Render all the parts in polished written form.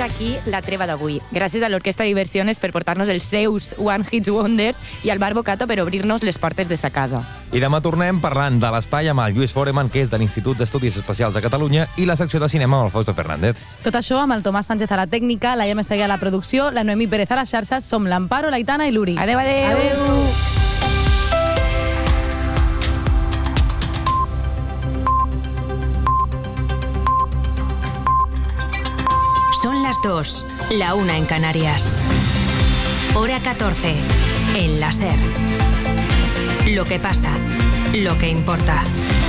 aquí la treva d'avui. Gràcies a l'Orquestra Diversiones per portar-nos els seus One Hit Wonders i al Bar Bocato per obrir-nos les portes de sa casa. I demà tornem parlant de l'espai amb el Lluís Foreman, que és de l'Institut d'Estudis Especials de Catalunya, i la secció de cinema amb el Fausto Fernández. Tot això amb el Tomàs Sánchez a la tècnica, la Gemma Segué a la producció, la Noemí Pérez a les xarxes, som l'Amparo, l'Aitana i l'Uri. Adéu, adéu! Adéu! Son las 2, la 1 en Canarias. Hora 14, en la SER. Lo que pasa, lo que importa.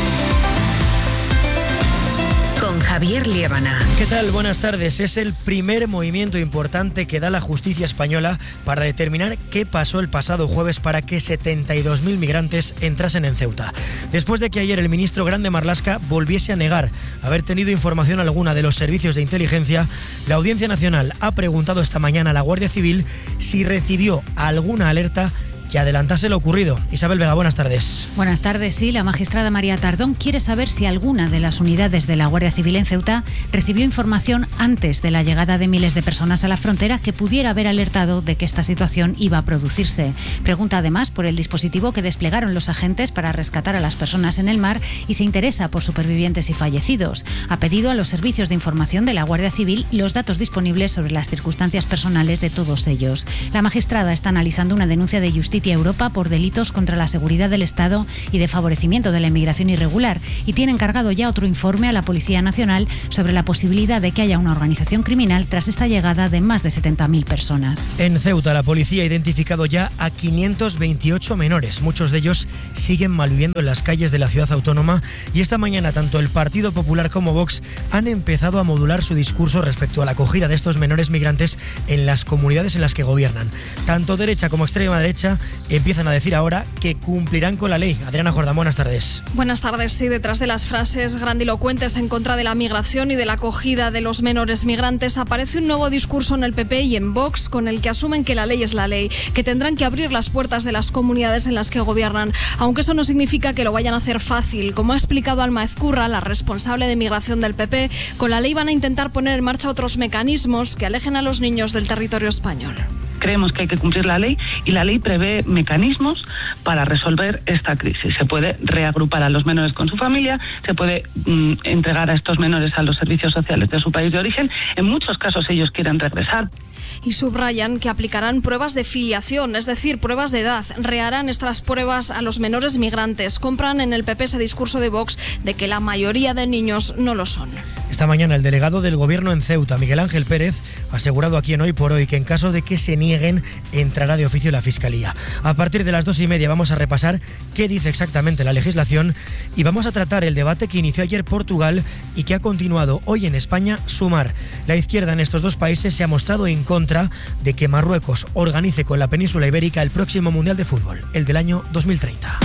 Con Javier Liébana. ¿Qué tal? Buenas tardes. Es el primer movimiento importante que da la justicia española para determinar qué pasó el pasado jueves para que 72.000 migrantes entrasen en Ceuta. Después de que ayer el ministro Grande Marlaska volviese a negar haber tenido información alguna de los servicios de inteligencia, la Audiencia Nacional ha preguntado esta mañana a la Guardia Civil si recibió alguna alerta que adelantase lo ocurrido. Isabel Vega, buenas tardes. Buenas tardes, sí. La magistrada María Tardón quiere saber si alguna de las unidades de la Guardia Civil en Ceuta recibió información antes de la llegada de miles de personas a la frontera que pudiera haber alertado de que esta situación iba a producirse. Pregunta además por el dispositivo que desplegaron los agentes para rescatar a las personas en el mar y se interesa por supervivientes y fallecidos. Ha pedido a los servicios de información de la Guardia Civil los datos disponibles sobre las circunstancias personales de todos ellos. La magistrada está analizando una denuncia de Justicia Europa por delitos contra la seguridad del Estado y de favorecimiento de la inmigración irregular y tiene encargado ya otro informe a la Policía Nacional sobre la posibilidad de que haya una organización criminal tras esta llegada de más de 70.000 personas. En Ceuta, la policía ha identificado ya a 528 menores. Muchos de ellos siguen malviviendo en las calles de la ciudad autónoma y esta mañana tanto el Partido Popular como Vox han empezado a modular su discurso respecto a la acogida de estos menores migrantes en las comunidades en las que gobiernan. Tanto derecha como extrema derecha empiezan a decir ahora que cumplirán con la ley. Adriana Jordán, buenas tardes. Buenas tardes. Sí, detrás de las frases grandilocuentes en contra de la migración y de la acogida de los menores migrantes aparece un nuevo discurso en el PP y en Vox con el que asumen que la ley es la ley, que tendrán que abrir las puertas de las comunidades en las que gobiernan, aunque eso no significa que lo vayan a hacer fácil. Como ha explicado Alma Ezcurra, la responsable de migración del PP, con la ley van a intentar poner en marcha otros mecanismos que alejen a los niños del territorio español. Creemos que hay que cumplir la ley y la ley prevé mecanismos para resolver esta crisis. Se puede reagrupar a los menores con su familia, se puede entregar a estos menores a los servicios sociales de su país de origen. En muchos casos ellos quieren regresar. Y subrayan que aplicarán pruebas de filiación, es decir, pruebas de edad. Reharán estas pruebas a los menores migrantes. Compran en el PP ese discurso de Vox de que la mayoría de niños no lo son. Esta mañana el delegado del Gobierno en Ceuta, Miguel Ángel Pérez, ha asegurado aquí en Hoy por Hoy que en caso de que se nieguen, entrará de oficio la Fiscalía. A partir de las 2:30 vamos a repasar qué dice exactamente la legislación y vamos a tratar el debate que inició ayer Portugal y que ha continuado hoy en España, Sumar. La izquierda en estos dos países se ha mostrado en contra de que Marruecos organice con la península ibérica el próximo Mundial de Fútbol, el del año 2030.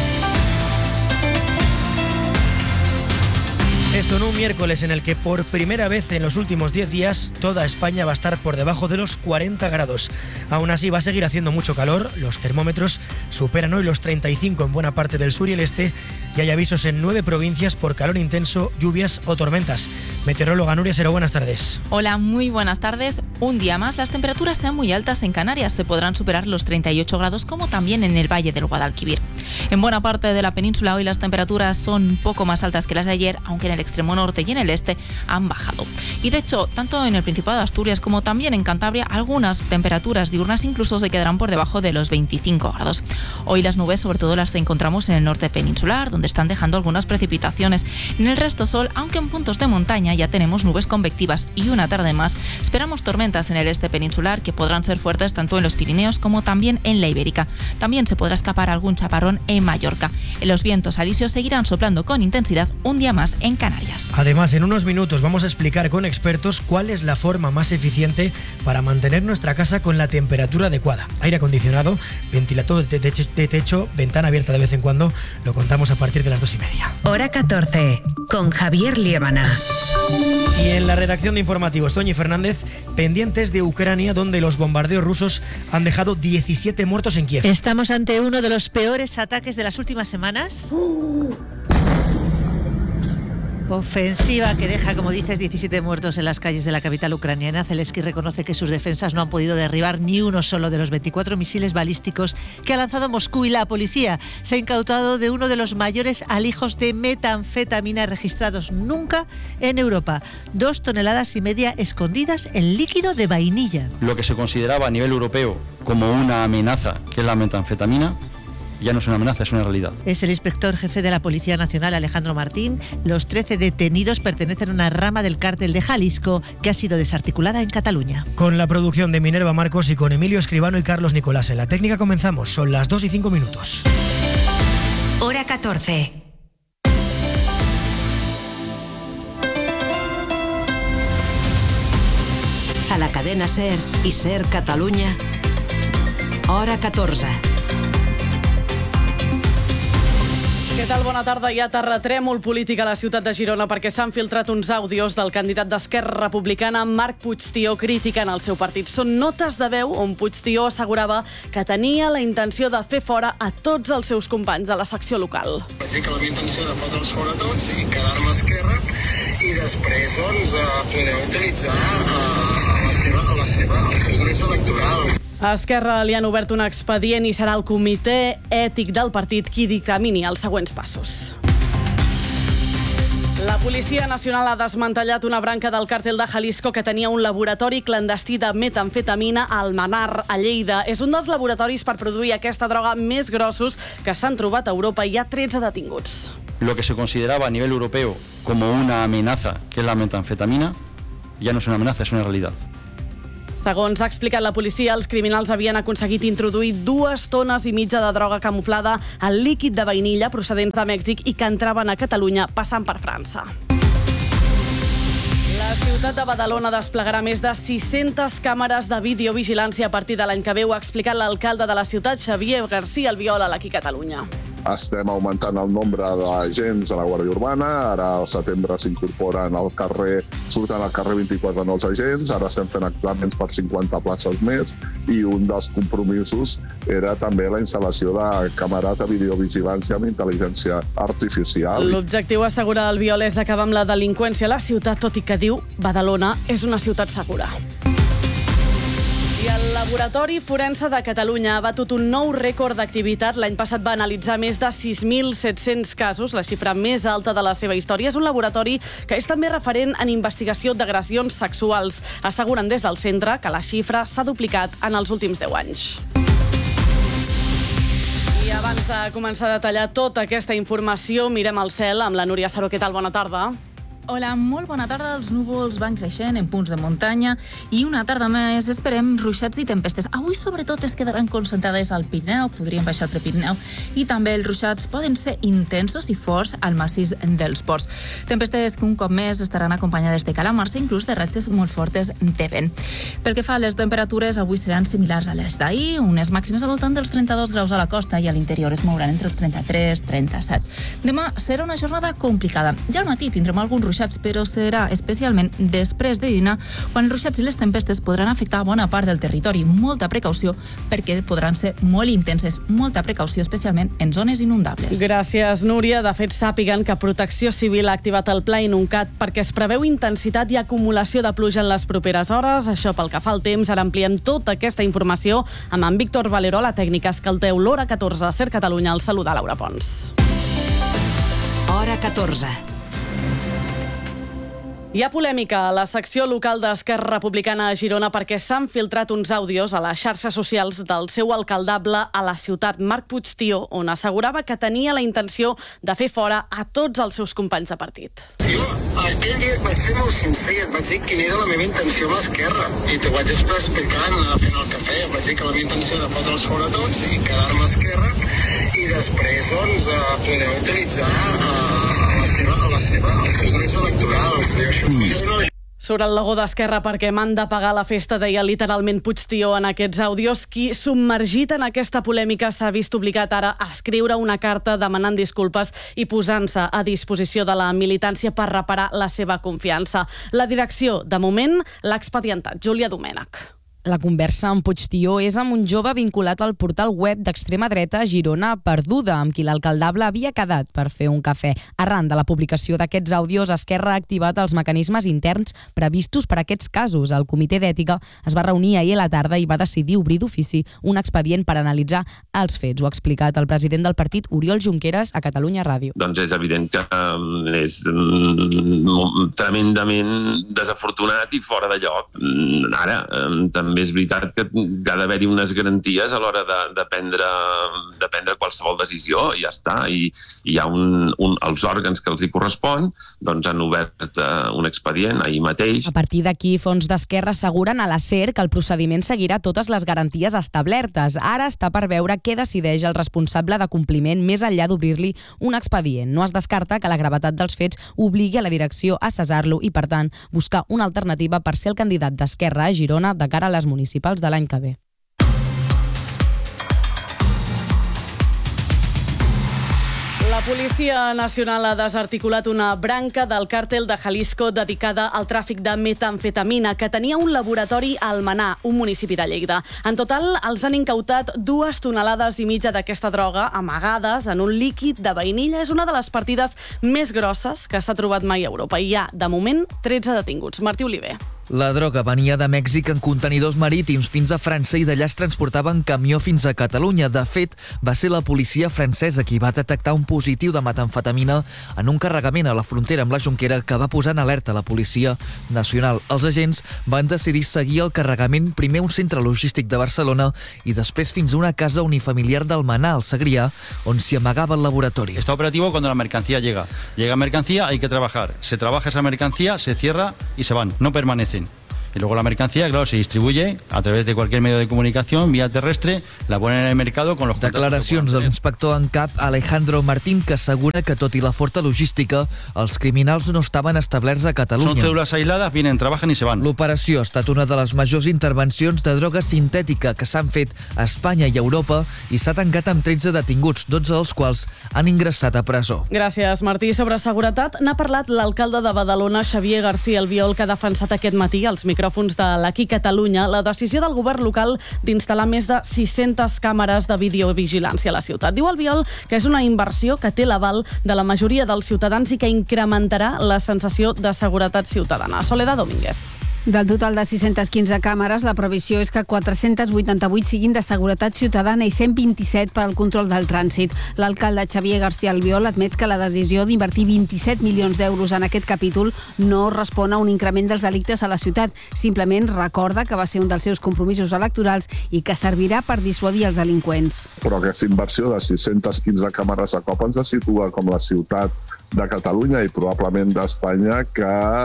Esto en un miércoles en el que por primera vez en los últimos 10 días toda España va a estar por debajo de los 40 grados. Aún así va a seguir haciendo mucho calor, los termómetros superan hoy los 35 en buena parte del sur y el este y hay avisos en 9 provincias por calor intenso, lluvias o tormentas. Meteoróloga Nuria Sero, buenas tardes. Hola, muy buenas tardes. Un día más las temperaturas sean muy altas en Canarias, se podrán superar los 38 grados como también en el Valle del Guadalquivir. En buena parte de la península hoy las temperaturas son un poco más altas que las de ayer, aunque en el extremo norte y en el este han bajado. Y de hecho, tanto en el Principado de Asturias como también en Cantabria, algunas temperaturas diurnas incluso se quedarán por debajo de los 25 grados. Hoy las nubes sobre todo las encontramos en el norte peninsular, donde están dejando algunas precipitaciones. En el resto sol, aunque en puntos de montaña ya tenemos nubes convectivas y una tarde más esperamos tormentas en el este peninsular que podrán ser fuertes tanto en los Pirineos como también en la Ibérica. También se podrá escapar algún chaparrón en Mallorca. Los vientos alisios seguirán soplando con intensidad un día más en Canarias. Además, en unos minutos vamos a explicar con expertos cuál es la forma más eficiente para mantener nuestra casa con la temperatura adecuada. Aire acondicionado, ventilador de techo, ventana abierta de vez en cuando. Lo contamos a partir de las 2:30. Hora 14, con Javier Liébana. Y en la redacción de informativos, Toñi Fernández, pendientes de Ucrania, donde los bombardeos rusos han dejado 17 muertos en Kiev. Estamos ante uno de los peores ataques de las últimas semanas. Ofensiva que deja, como dices, 17 muertos en las calles de la capital ucraniana. Zelensky reconoce que sus defensas no han podido derribar ni uno solo de los 24 misiles balísticos que ha lanzado Moscú, y la policía se ha incautado de uno de los mayores alijos de metanfetamina registrados nunca en Europa. 2,5 toneladas escondidas en líquido de vainilla. Lo que se consideraba a nivel europeo como una amenaza, que es la metanfetamina, ya no es una amenaza, es una realidad. Es el inspector jefe de la Policía Nacional, Alejandro Martín. Los 13 detenidos pertenecen a una rama del cártel de Jalisco que ha sido desarticulada en Cataluña. Con la producción de Minerva Marcos y con Emilio Escribano y Carlos Nicolás en la técnica comenzamos. Son las 2:05. Hora 14. A la cadena SER i SER Catalunya, Hora 14. Què tal? Bona tarda. Hi ha terratrèmol polític a la ciutat de Girona perquè s'han filtrat uns àudios del candidat d'Esquerra Republicana, Marc Puigtió, criticant el seu partit. Són notes de veu on Puigtió assegurava que tenia la intenció de fer fora a tots els seus companys de la secció local. Vaig dir que la meva intenció era fotre'ls fora a tots i quedar-me a Esquerra, i després poder utilitzar els seus drets electorals. A Esquerra li han obert un expedient i serà el comitè ètic del partit qui dictamini els següents passos. La Policia Nacional ha desmantellat una branca del càrtel de Jalisco que tenia un laboratori clandestí de metanfetamina a Almenar, a Lleida. És un dels laboratoris per produir aquesta droga més grossos que s'han trobat a Europa i hi ha 13 detinguts. Lo que se consideraba a nivel europeo como una amenaza, que es la metanfetamina, ya no es una amenaza, es una realidad. Segons ha explicat la policia, els criminals havien aconseguit introduir 2,5 tones de droga camuflada al líquid de vainilla procedents de Mèxic i que entraven a Catalunya passant per França. La ciutat de Badalona desplegarà més de 600 càmeres de videovigilància a partir de l'any que ve. Ho ha explicat l'alcalde de la ciutat, Xavier García Albiol, a l'Aquí Catalunya. Estem augmentant el nombre d'agents a la Guàrdia Urbana. Ara al setembre s'incorporen al carrer, surten al carrer 24 nous agents. Ara estem fent exàmens per 50 places més i un dels compromisos era també la instal·lació de càmeres de videovigilància amb intel·ligència artificial. L'objectiu, assegura Albiol, és acabar amb la delinqüència a la ciutat, tot i que diu Badalona és una ciutat segura. I el Laboratori Forense de Catalunya ha batut un nou rècord d'activitat. L'any passat va analitzar més de 6.700 casos, la xifra més alta de la seva història. És un laboratori que és també referent en investigació d'agressions sexuals. Asseguren des del centre que la xifra s'ha duplicat en els últims 10 anys. I abans de començar a detallar tota aquesta informació, mirem al cel amb la Núria Saró. Què tal? Bona tarda. Hola, molt bona tarda. Els núvols van creixent en punts de muntanya i una tarda més esperem ruixats i tempestes. Avui sobretot es quedaran concentrades al Pirineu, podrien baixar al Prepirineu, i també els ruixats poden ser intensos i forts al massís dels Ports. Tempestes que un cop més estaran acompanyades de calamars i inclús de ratxes molt fortes de vent. Pel que fa a les temperatures, avui seran similars a les d'ahir, unes màximes al voltant dels 32 graus a la costa i a l'interior es mouran entre els 33 i 37. Demà serà una jornada complicada. Ja al matí tindrem alguns ruixats, però serà especialment després de dinar quan els ruixats i les tempestes podran afectar bona part del territori. Molta precaució perquè podran ser molt intenses. Molta precaució especialment en zones inundables. Gràcies, Núria. De fet, sàpiguen que Protecció Civil ha activat el Pla Inuncat perquè es preveu intensitat i acumulació de pluja en les properes hores. Això pel que fa al temps. Ara ampliem tota aquesta informació amb en Víctor Valeró, a la tècnica. Escolteu l'Hora 14 a SER Catalunya. El saluda Laura Pons. Hora 14. Hi ha polèmica a la secció local d'Esquerra Republicana a Girona perquè s'han filtrat uns àudios a les xarxes socials del seu alcaldable a la ciutat, Marc Puigtió, on assegurava que tenia la intenció de fer fora a tots els seus companys de partit. Jo aquell dia vaig ser molt sincer, et vaig dir quina era la meva intenció amb l'Esquerra i t'ho vaig explicar fent el cafè. Vaig dir que la meva intenció era fotre'ls fora a tots i quedar-me a Esquerra i després poder utilitzar els seus drets electorals. Sobre el logo d'Esquerra perquè m'han de pagar la festa, deia literalment Puigtió en aquests àudios. Qui, submergit en aquesta polèmica, s'ha vist obligat ara a escriure una carta demanant disculpes i posant-se a disposició de la militància per reparar la seva confiança. La direcció, de moment, l'ha expedientat. Júlia Domènech. La conversa amb Puigtió és amb un jove vinculat al portal web d'extrema dreta Girona Perduda, amb qui l'alcaldable havia quedat per fer un cafè. Arran de la publicació d'aquests àudios, Esquerra ha activat els mecanismes interns previstos per a aquests casos. El comitè d'ètica es va reunir ahir a la tarda i va decidir obrir d'ofici un expedient per analitzar els fets. Ho ha explicat el president del partit, Oriol Junqueras, a Catalunya Ràdio. Doncs és evident que és tremendament desafortunat i fora de lloc. Ara, també és veritat que ha d'haver-hi unes garanties a l'hora de prendre qualsevol decisió i ja està. I hi ha els òrgans que els hi correspon doncs han obert un expedient ahir mateix. A partir d'aquí, fons d'Esquerra asseguren a la SER que el procediment seguirà totes les garanties establertes. Ara està per veure què decideix el responsable de compliment més enllà d'obrir-li un expedient. No es descarta que la gravetat dels fets obligui a la direcció a cessar-lo i, per tant, buscar una alternativa per ser el candidat d'Esquerra a Girona de cara a les municipals de l'any que ve. La Policia Nacional ha desarticulat una branca del càrtel de Jalisco dedicada al tràfic de metamfetamina que tenia un laboratori a Almenar, un municipi de Lleida. En total, els han incautat 2,5 tonelades d'aquesta droga amagades en un líquid de vainilla. És una de les partides més grosses que s'ha trobat mai a Europa. Hi ha, de moment, 13 detinguts. Martí Oliver. La droga venia de Mèxic en contenidors marítims fins a França i d'allà es transportava en camió fins a Catalunya. De fet, va ser la policia francesa qui va detectar un positiu de metamfetamina en un carregament a la frontera amb la Jonquera que va posar en alerta la Policia Nacional. Els agents van decidir seguir el carregament primer a un centre logístic de Barcelona i després fins a una casa unifamiliar d'Almenar, al Segrià, on s'hi amagava el laboratori. Está operativo cuando la mercancía llega. Llega mercancía, hay que trabajar. Se trabaja esa mercancía, se cierra y se van. No permanecen. Y luego la mercancía, claro, se distribuye a través de cualquier medio de comunicación, vía terrestre, la ponen en el mercado con los contactos. Declaracions de l'inspector en cap Alejandro Martín, que assegura que tot i la forta logística, els criminals no estaven establerts a Catalunya. Son cédulas aisladas, vienen, trabajan y se van. L'operació ha estat una de les majors intervencions de droga sintètica que s'han fet a Espanya i a Europa i s'ha tancat amb 13 detinguts, 12 dels quals han ingressat a presó. Gràcies, Martí. Sobre seguretat n'ha parlat l'alcalde de Badalona, Xavier García Albiol, que ha defensat aquest matí als micròfons de l'Aquí Catalunya la decisió del govern local d'instal·lar més de 600 càmeres de videovigilància a la ciutat. Diu Albiol que és una inversió que té l'aval de la majoria dels ciutadans i que incrementarà la sensació de seguretat ciutadana. Soledad Domínguez. Del total de 615 càmeres, la previsió és que 488 siguin de seguretat ciutadana i 127 per al control del trànsit. L'alcalde Xavier García Albiol admet que la decisió d'invertir 27 milions d'euros en aquest capítol no respon a un increment dels delictes a la ciutat. Simplement recorda que va ser un dels seus compromisos electorals i que servirà per dissuadir els delinqüents. Però aquesta inversió de 615 càmeres a cop ens situa com la ciutat de Catalunya i probablement d'Espanya que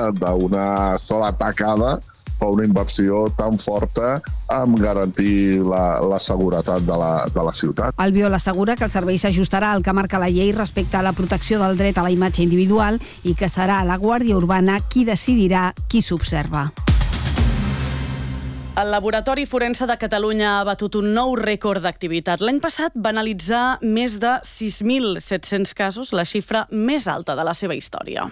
d'una sola tacada fa una inversió tan forta amb garantir la seguretat de la ciutat. Albiol assegura que el servei s'ajustarà al que marca la llei respecte a la protecció del dret a la imatge individual i que serà la Guàrdia Urbana qui decidirà qui s'observa. El Laboratori Forense de Catalunya ha batut un nou rècord d'activitat. L'any passat va analitzar més de 6.700 casos, la xifra més alta de la seva història.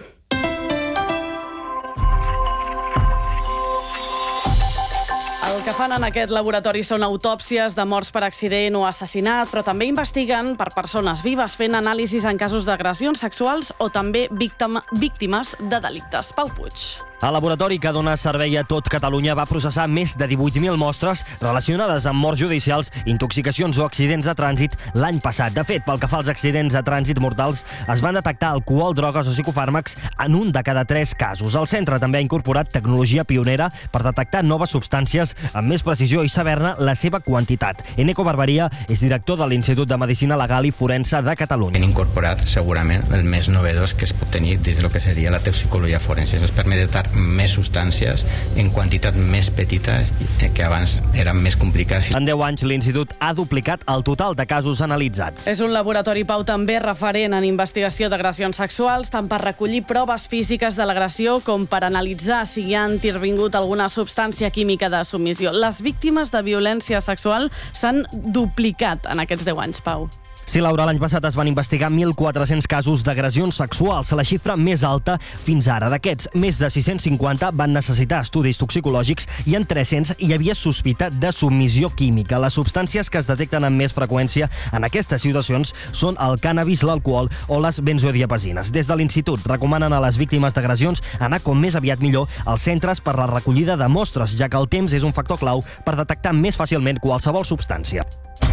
El que fan en aquest laboratori són autòpsies de morts per accident o assassinat, però també investiguen per persones vives fent anàlisis en casos d'agressions sexuals o també víctimes de delictes. Pau Puig. El laboratori que dona servei a tot Catalunya va processar més de 18.000 mostres relacionades amb morts judicials, intoxicacions o accidents de trànsit l'any passat. De fet, pel que fa als accidents de trànsit mortals, es van detectar alcohol, drogues o psicofàrmacs en un de cada 3 casos. El centre també ha incorporat tecnologia pionera per detectar noves substàncies amb més precisió i saber-ne la seva quantitat. Eneco Barberia és director de l'Institut de Medicina Legal i Forense de Catalunya. Hem incorporat segurament el més novedós que es pot tenir dins del que seria la toxicologia forense. Això es permet detectar més substàncies en quantitat més petites que abans eren més complicats. En 10 anys, l'Institut ha duplicat el total de casos analitzats. És un laboratori, Pau, també referent en investigació d'agressions sexuals, tant per recollir proves físiques de l'agressió com per analitzar si hi ha intervingut alguna substància química de submissió. Les víctimes de violència sexual s'han duplicat en aquests 10 anys, Pau. Sí, Laura, l'any passat es van investigar 1.400 casos d'agressions sexuals, la xifra més alta fins ara. D'aquests, més de 650 van necessitar estudis toxicològics i en 300 hi havia sospita de submissió química. Les substàncies que es detecten amb més freqüència en aquestes situacions són el cànnabis, l'alcohol o les benzodiazepines. Des de l'Institut recomanen a les víctimes d'agressions anar com més aviat millor als centres per la recollida de mostres, ja que el temps és un factor clau per detectar més fàcilment qualsevol substància.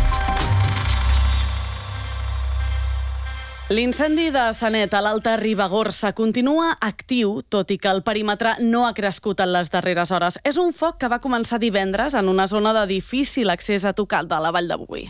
L'incendi de Sanet a l'Alta Ribagorça continua actiu, tot i que el perímetre no ha crescut en les darreres hores. És un foc que va començar divendres en una zona de difícil accés a tocar de la Vall de Boí.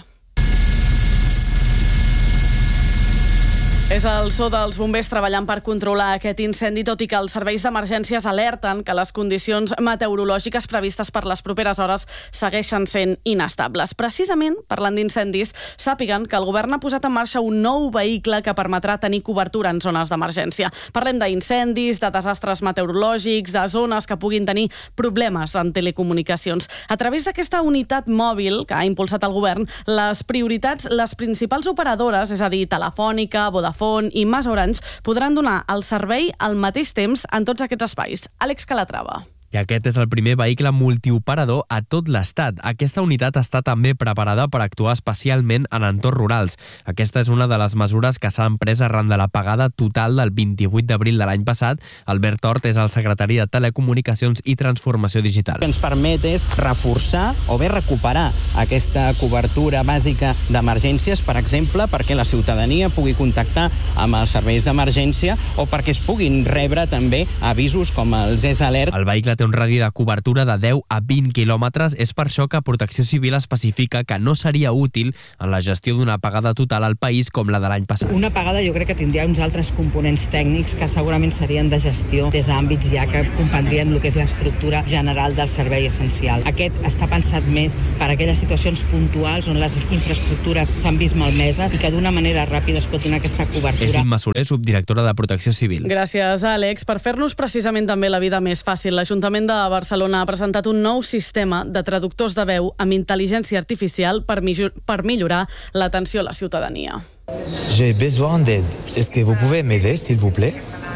És el so dels bombers treballant per controlar aquest incendi, tot i que els serveis d'emergències alerten que les condicions meteorològiques previstes per les properes hores segueixen sent inestables. Precisament, parlant d'incendis, sàpiguen que el govern ha posat en marxa un nou vehicle que permetrà tenir cobertura en zones d'emergència. Parlem d'incendis, de desastres meteorològics, de zones que puguin tenir problemes en telecomunicacions. A través d'aquesta unitat mòbil que ha impulsat el govern, les principals operadores, és a dir, Telefònica, Vodafone i MasOrange, podran donar el servei al mateix temps en tots aquests espais. Àlex Calatrava. I aquest és el primer vehicle multioperador a tot l'Estat. Aquesta unitat està també preparada per actuar especialment en entorns rurals. Aquesta és una de les mesures que s'han pres arran de l'apagada total del 28 d'abril de l'any passat. Albert Hort és el secretari de Telecomunicacions i Transformació Digital. El que ens permet és reforçar o bé recuperar aquesta cobertura bàsica d'emergències, per exemple, perquè la ciutadania pugui contactar amb els serveis d'emergència o perquè es puguin rebre també avisos com els ES-Alert. El vehicle té un radi de cobertura de 10 a 20 quilòmetres. És per això que Protecció Civil especifica que no seria útil en la gestió d'una apagada total al país com la de l'any passat. Una apagada jo crec que tindria uns altres components tècnics que segurament serien de gestió des d'àmbits ja que comprendrien el que és l'estructura general del servei essencial. Aquest està pensat més per a aquelles situacions puntuals on les infraestructures s'han vist malmeses i que d'una manera ràpida es pot donar aquesta cobertura. És Imma Soler, subdirectora de Protecció Civil. Gràcies, Àlex. Per fer-nos precisament també la vida més fàcil, l'Ajuntament de Barcelona ha presentat un nou sistema de traductors de veu amb intel·ligència artificial per millorar l'atenció a la ciutadania. J'ai besoin d'aide. Est-ce que vous pouvez m'aider, s'il vous plaît?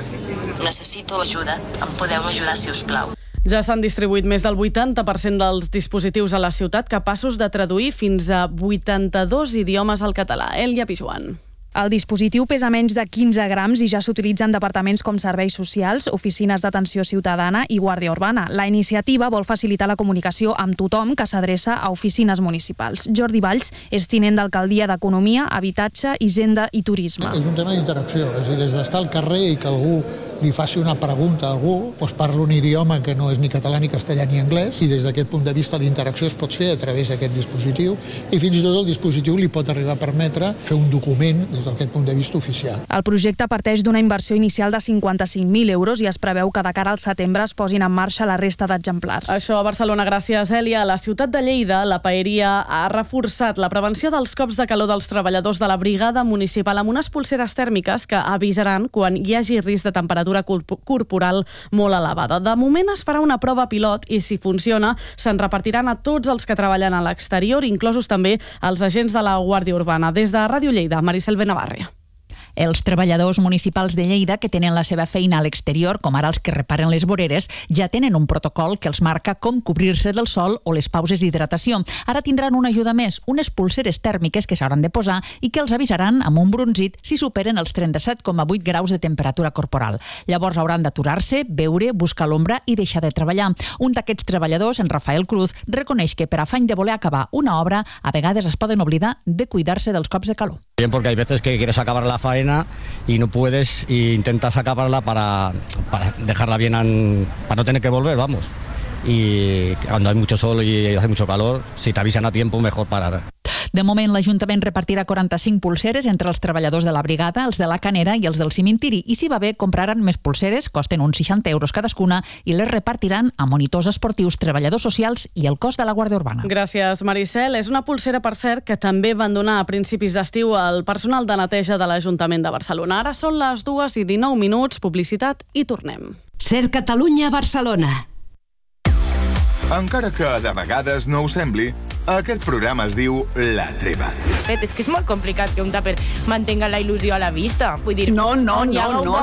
Necessito ajuda. Em podeu ajudar, si us plau. Ja s'han distribuït més del 80% dels dispositius a la ciutat capaços de traduir fins a 82 idiomes al català. Elia Pijuan. El dispositiu pesa menys de 15 grams i ja s'utilitza en departaments com serveis socials, oficines d'atenció ciutadana i guàrdia urbana. La iniciativa vol facilitar la comunicació amb tothom que s'adreça a oficines municipals. Jordi Valls és tinent d'alcaldia d'Economia, Habitatge, Hisenda i Turisme. És un tema d'interacció, és a dir, des d'estar al carrer i que algú li faci una pregunta a algú, doncs parla un idioma que no és ni català, ni castellà, ni anglès, i des d'aquest punt de vista la interacció es pot fer a través d'aquest dispositiu, i fins i tot el dispositiu li pot arribar a permetre fer un document des d'aquest punt de vista oficial. El projecte parteix d'una inversió inicial de 55.000 euros i es preveu que de cara al setembre es posin en marxa la resta d'exemplars. Això a Barcelona, gràcies, Èlia. A la ciutat de Lleida, la Paeria ha reforçat la prevenció dels cops de calor dels treballadors de la brigada municipal amb unes pulseres tèrmiques que avisaran quan hi hagi risc de temperatura corporal molt elevada. De moment es farà una prova pilot i, si funciona, se'n repartiran a tots els que treballen a l'exterior, inclosos també els agents de la Guàrdia Urbana. Des de Ràdio Lleida, Maricel Benavarri. Els treballadors municipals de Lleida que tenen la seva feina a l'exterior, com ara els que reparen les voreres, ja tenen un protocol que els marca com cobrir-se del sol o les pauses d'hidratació. Ara tindran una ajuda més, unes pulseres tèrmiques que s'hauran de posar i que els avisaran amb un bronzit si superen els 37,8 graus de temperatura corporal. Llavors hauran d'aturar-se, beure, buscar l'ombra i deixar de treballar. Un d'aquests treballadors, en Rafael Cruz, reconeix que per afany de voler acabar una obra, a vegades es poden oblidar de cuidar-se dels cops de calor. Bien, porque hay veces que quieres acabar la faena y no puedes e intentas acabarla para dejarla bien, para no tener que volver, vamos. Y cuando hay mucho sol y hace mucho calor, si te avisan a tiempo, mejor parar. De moment, l'Ajuntament repartirà 45 pulseres entre els treballadors de la brigada, els de la Canera i els del cimentiri. I si va bé, compraran més pulseres, costen uns 60 euros cadascuna, i les repartiran a monitors esportius, treballadors socials i el cos de la Guàrdia Urbana. Gràcies, Maricel. És una pulsera, per cert, que també van donar a principis d'estiu al personal de neteja de l'Ajuntament de Barcelona. Ara són les 2:19, publicitat i tornem. Ser Catalunya Barcelona. Encara que de vegades no ho sembli, Aquest programa es diu La Treva. És que és molt complicat que un tàper mantenga la il·lusió a la vista. Vull dir, no, hi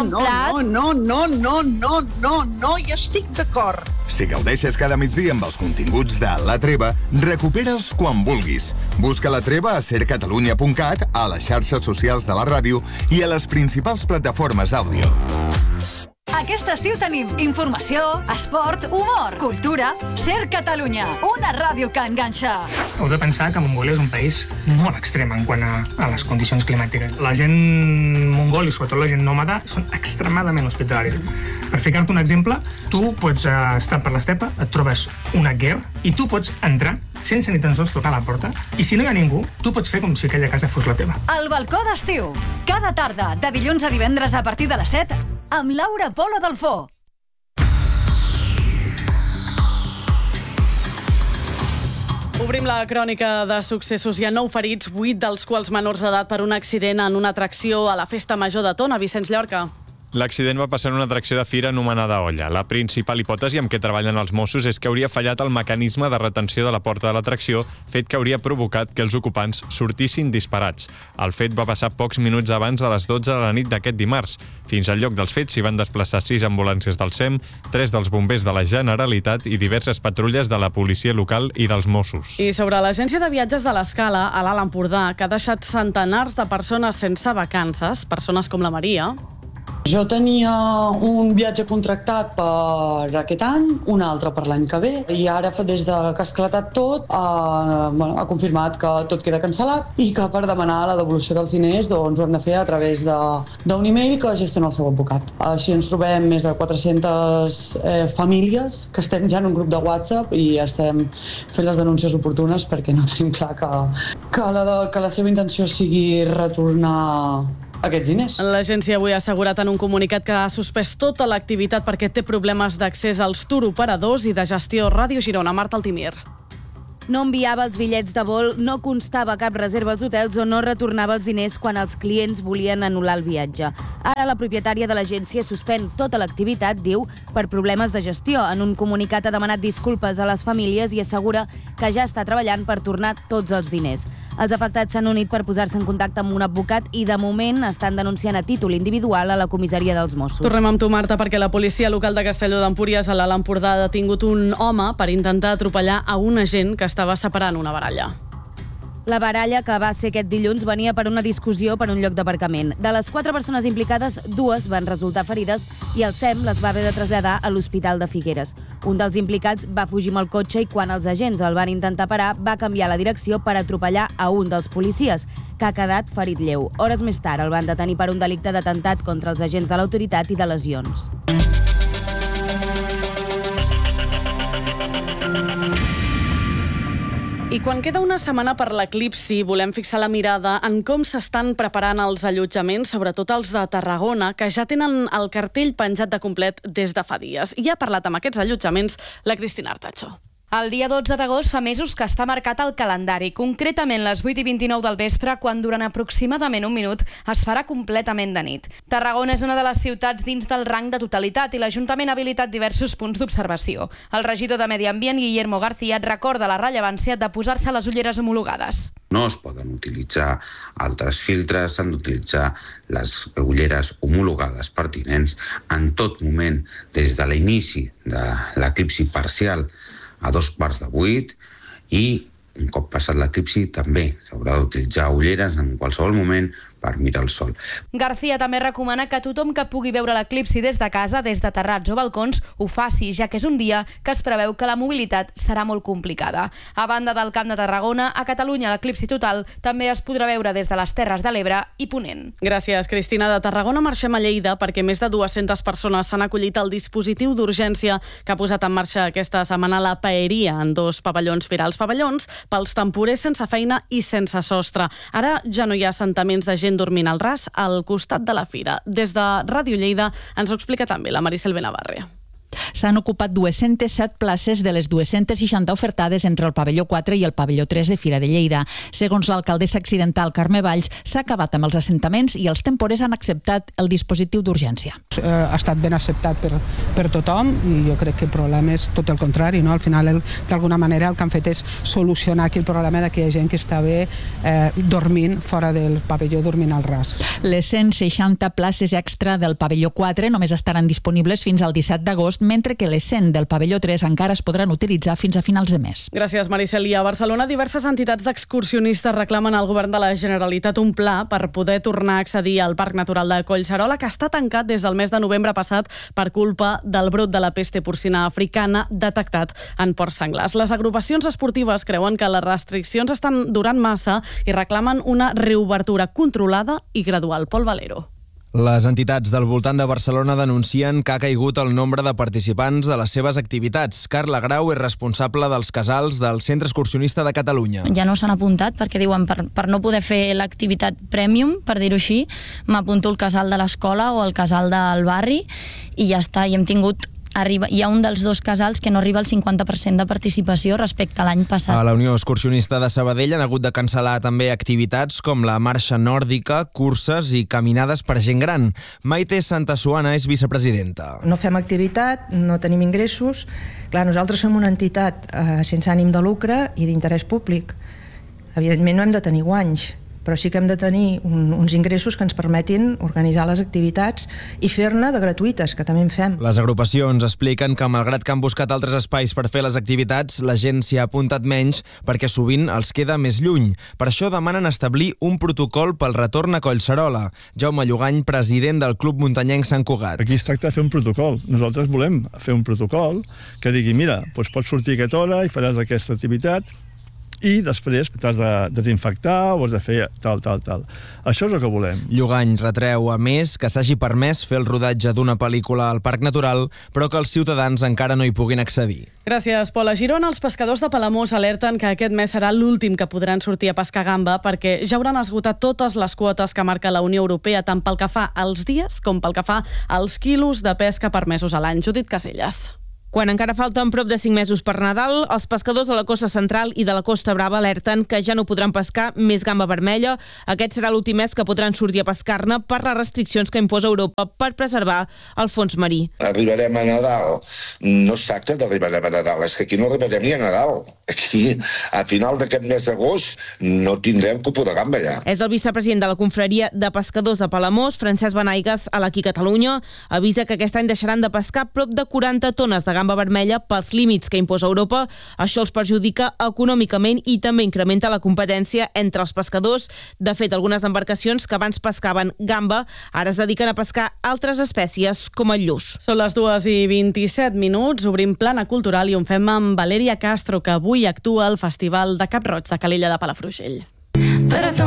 estic d'acord. Si gaudeixes cada migdia amb els continguts de La Treva, recupera'ls quan vulguis. Busca La Treva a sercatalunya.cat, a les xarxes socials de la ràdio i a les principals plataformes d'àudio. Aquest estiu tenim informació, esport, humor, cultura. Ser Catalunya, una ràdio que enganxa. Heu de pensar que Mongòlia és un país molt extrem en quant a les condicions climàtiques. La gent mongol i sobretot la gent nòmada són extremadament hospitalaris. Per ficar-te un exemple, tu pots estar per l'estepa, et trobes una guerra i tu pots entrar sense ni tan sols tocar la porta. I si no hi ha ningú, tu pots fer com si aquella casa fos la teva. El balcó d'estiu. Cada tarda, de dilluns a divendres a partir de les 7, amb Laura Polo Delfó. Obrim la crònica de successos. Hi ha 9 ferits, 8 dels quals menors d'edat per un accident en una atracció a la Festa Major de Tona. Vicenç Llorca. L'accident va passar en una atracció de fira anomenada Olla. La principal hipòtesi amb què treballen els Mossos és que hauria fallat el mecanisme de retenció de la porta de l'atracció, fet que hauria provocat que els ocupants sortissin disparats. El fet va passar pocs minuts abans de les 12 de la nit d'aquest dimarts. Fins al lloc dels fets s'hi van desplaçar 6 ambulàncies del SEM, 3 dels bombers de la Generalitat i diverses patrulles de la policia local i dels Mossos. I sobre l'agència de viatges de l'Escala, a l'Alt Empordà, que ha deixat centenars de persones sense vacances, persones com la Maria. Jo tenia un viatge contractat per aquest any, un altre per l'any que ve, i ara, des de que ha esclatat tot, ha confirmat que tot queda cancel·lat i que per demanar la devolució dels diners doncs, ho hem de fer a través d'un email que gestiona el seu advocat. Així ens trobem més de 400 famílies que estem ja en un grup de WhatsApp i estem fent les denúncies oportunes perquè no tenim clar que la seva intenció sigui retornar aquests diners. L'agència avui ha assegurat en un comunicat que ha suspès tota l'activitat perquè té problemes d'accés als turoperadors i de gestió. Ràdio Girona, Marta Altimir. No enviava els bitllets de vol, no constava cap reserva als hotels o no retornava els diners quan els clients volien anul·lar el viatge. Ara la propietària de l'agència suspèn tota l'activitat, diu, per problemes de gestió. En un comunicat ha demanat disculpes a les famílies i assegura que ja està treballant per tornar tots els diners. Els afectats s'han unit per posar-se en contacte amb un advocat i, de moment, estan denunciant a títol individual a la comissaria dels Mossos. Tornem amb tu, Marta, perquè la policia local de Castelló d'Empúries a l'Alt Empordà ha detingut un home per intentar atropellar a un agent que estava separant una baralla. La baralla, que va ser aquest dilluns, venia per una discussió per un lloc d'aparcament. De les 4 persones implicades, 2 van resultar ferides i el SEM les va haver de traslladar a l'Hospital de Figueres. Un dels implicats va fugir amb el cotxe i quan els agents el van intentar parar va canviar la direcció per atropellar a un dels policies, que ha quedat ferit lleu. Hores més tard el van detenir per un delicte d'atemptat contra els agents de l'autoritat i de lesions. I quan queda una setmana per l'eclipsi, volem fixar la mirada en com s'estan preparant els allotjaments, sobretot els de Tarragona, que ja tenen el cartell penjat de complet des de fa dies. I ha parlat amb aquests allotjaments la Cristina Artacho. El dia 12 d'agost fa mesos que està marcat al calendari, concretament les 8:29 del vespre, quan durant aproximadament un minut es farà completament de nit. Tarragona és una de les ciutats dins del rang de totalitat i l'Ajuntament ha habilitat diversos punts d'observació. El regidor de Medi Ambient, Guillermo García, recorda la rellevància de posar-se les ulleres homologades. No es poden utilitzar altres filtres, s'han d'utilitzar les ulleres homologades pertinents en tot moment, des de l'inici de l'eclipsi parcial a 7:45 i un cop passat l'eclipsi també s'haurà d'utilitzar ulleres en qualsevol moment per mirar el sol. García també recomana que tothom que pugui veure l'eclipsi des de casa, des de terrats o balcons, ho faci, ja que és un dia que es preveu que la mobilitat serà molt complicada. A banda del Camp de Tarragona, a Catalunya l'eclipsi total també es podrà veure des de les Terres de l'Ebre i Ponent. Gràcies, Cristina. De Tarragona marxem a Lleida perquè més de 200 persones s'han acollit al dispositiu d'urgència que ha posat en marxa aquesta setmana la Paeria en 2 pavellons firals. Pavellons pels temporers sense feina i sense sostre. Ara ja no hi ha assentaments de gent dormint al ras al costat de la fira. Des de Ràdio Lleida ens ho explica també la Maricel Benavarre. S'han ocupat 207 places de les 260 ofertades entre el pavelló 4 i el pavelló 3 de Fira de Lleida. Segons l'alcaldessa accidental Carme Valls, s'ha acabat amb els assentaments i els temporers han acceptat el dispositiu d'urgència. Ha estat ben acceptat per tothom i jo crec que el problema és tot el contrari, no? Al final, d'alguna manera, el que han fet és solucionar aquí el problema de que hi ha gent que estava dormint fora del pavelló, dormint al ras. Les 160 places extra del pavelló 4 només estaran disponibles fins al 17 d'agost, mentre que les 100 del pavelló 3 encara es podran utilitzar fins a finals de mes. Gràcies, Maricel. I a Barcelona, diverses entitats d'excursionistes reclamen al govern de la Generalitat un pla per poder tornar a accedir al Parc Natural de Collserola, que està tancat des del mes de novembre passat per culpa del brot de la peste porcina africana detectat en porcs senglars. Les agrupacions esportives creuen que les restriccions estan durant massa i reclamen una reobertura controlada i gradual. Pol Valero. Les entitats del voltant de Barcelona denuncien que ha caigut el nombre de participants de les seves activitats. Carla Grau és responsable dels casals del Centre Excursionista de Catalunya. Ja no s'han apuntat perquè diuen per no poder fer l'activitat premium, per dir-ho així, m'apunto al casal de l'escola o al casal del barri i ja està, i hem tingut hi ha un dels dos casals que no arriba al 50% de participació respecte a l'any passat. A la Unió Excursionista de Sabadell han hagut de cancel·lar també activitats com la marxa nòrdica, curses i caminades per gent gran. Maite Santasuana és vicepresidenta. No fem activitat, no tenim ingressos. Clar, nosaltres som una entitat sense ànim de lucre i d'interès públic. Evidentment no hem de tenir guanys, però sí que hem de tenir uns ingressos que ens permetin organitzar les activitats i fer-ne de gratuïtes, que també en fem. Les agrupacions expliquen que, malgrat que han buscat altres espais per fer les activitats, la gent s'hi ha apuntat menys perquè sovint els queda més lluny. Per això demanen establir un protocol pel retorn a Collserola. Jaume Llogany, president del Club Muntanyenc Sant Cugat. Aquí es tracta de fer un protocol. Nosaltres volem fer un protocol que digui, mira, doncs pots sortir a aquesta hora i faràs aquesta activitat, i després t'has de desinfectar o has de fer tal. Això és el que volem. Llogany retreu, a més, que s'hagi permès fer el rodatge d'una pel·lícula al Parc Natural, però que els ciutadans encara no hi puguin accedir. Gràcies, Pol. A Girona, els pescadors de Palamós alerten que aquest mes serà l'últim que podran sortir a pescar gamba perquè ja hauran esgotat totes les quotes que marca la Unió Europea, tant pel que fa als dies com pel que fa als quilos de pesca permesos a l'any. Judit Caselles. Quan encara falten prop de 5 mesos per Nadal, els pescadors de la Costa Central i de la Costa Brava alerten que ja no podran pescar més gamba vermella. Aquest serà l'últim mes que podran sortir a pescar-ne per les restriccions que imposa Europa per preservar el fons marí. Arribarem a Nadal. No es tracta d'arribarem a Nadal, és que aquí no arribarem ni a Nadal. Aquí, a final d'aquest mes d'agost, no tindrem cupó de gamba ja. És el vicepresident de la Confraria de Pescadors de Palamós, Francesc Benaigues, a l'Aquí Catalunya, avisa que aquest any deixaran de pescar prop de 40 tones de gamba vermella pels límits que imposa Europa. Això els perjudica econòmicament i també incrementa la competència entre els pescadors. De fet, algunes embarcacions que abans pescaven gamba ara es dediquen a pescar altres espècies com el lluç. Són les 2:27. Obrim plana cultural i ho fem amb Valeria Castro, que avui actua al Festival de Cap-roig de Calella de Palafrugell.